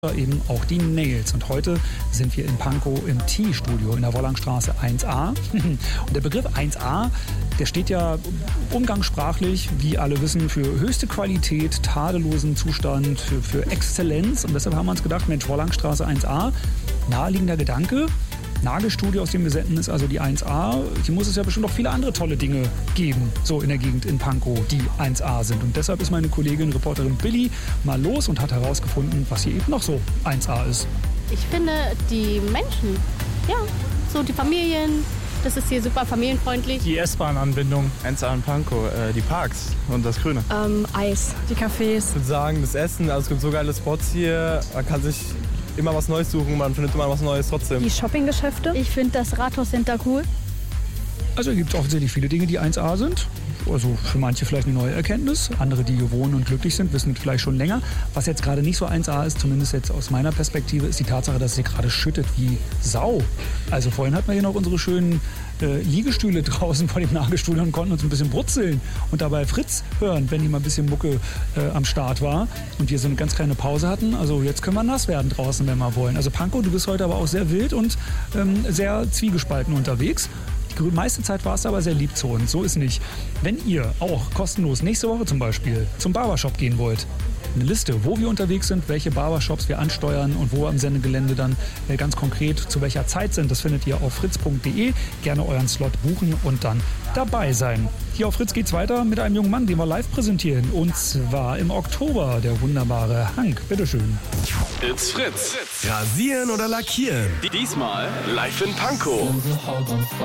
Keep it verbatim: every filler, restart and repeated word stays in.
eben auch die Nails. Und heute sind wir in Pankow im T-Studio in der Wollangstraße eins a. Und der Begriff eins a, der steht ja umgangssprachlich, wie alle wissen, für höchste Qualität, tadellosen Zustand, für, für Exzellenz. Und deshalb haben wir uns gedacht, Mensch, Wollangstraße eins a, naheliegender Gedanke. Nagelstudio, aus dem wir senden, ist also die eins a. Hier muss es ja bestimmt noch viele andere tolle Dinge geben, so in der Gegend in Pankow, die eins a sind. Und deshalb ist meine Kollegin, Reporterin Billy, mal los und hat herausgefunden, was hier eben noch so eins a ist. Ich finde, die Menschen, ja, so die Familien, das ist hier super familienfreundlich. Die S-Bahn-Anbindung. eins a in Pankow, äh, die Parks und das Grüne. Ähm, Eis, die Cafés. Ich würde sagen, das Essen, also es gibt so geile Spots hier, man kann sich immer was Neues suchen, man findet immer was Neues trotzdem. Die Shoppinggeschäfte. Ich finde das Rathaus-Center cool. Also hier gibt es offensichtlich viele Dinge, die eins a sind. Also für manche vielleicht eine neue Erkenntnis. Andere, die hier wohnen und glücklich sind, wissen vielleicht schon länger. Was jetzt gerade nicht so eins a ist, zumindest jetzt aus meiner Perspektive, ist die Tatsache, dass es hier gerade schüttet wie Sau. Also vorhin hatten wir hier noch unsere schönen äh, Liegestühle draußen vor dem Nagelstudio und konnten uns ein bisschen brutzeln und dabei Fritz hören, wenn hier mal ein bisschen Mucke äh, am Start war und wir so eine ganz kleine Pause hatten. Also jetzt können wir nass werden draußen, wenn wir wollen. Also Pankow, du bist heute aber auch sehr wild und ähm, sehr zwiegespalten unterwegs. Die meiste Zeit war es aber sehr lieb zu uns. So ist nicht. Wenn ihr auch kostenlos nächste Woche zum Beispiel zum Barbershop gehen wollt, eine Liste, wo wir unterwegs sind, welche Barbershops wir ansteuern und wo am Sendegelände dann ganz konkret zu welcher Zeit sind, das findet ihr auf fritz punkt de. Gerne euren Slot buchen und dann dabei sein. Hier auf Fritz geht's weiter mit einem jungen Mann, den wir live präsentieren. Und zwar im Oktober, der wunderbare Hank. Bitteschön. It's Fritz. Rasieren oder lackieren? Diesmal live in Pankow.